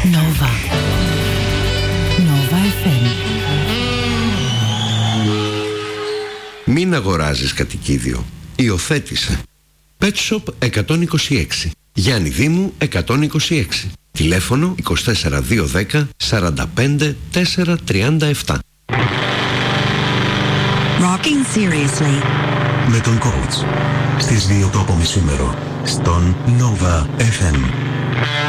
Nova. Nova FM. Μην αγοράζεις κατοικίδιο. Υιοθέτησε. Pet Shop 126. Γιάννη Δήμου 126. Τηλέφωνο 24210 45 437. Rocking seriously. Με τον coach στις 2 το απομισήμερο στον Nova FM.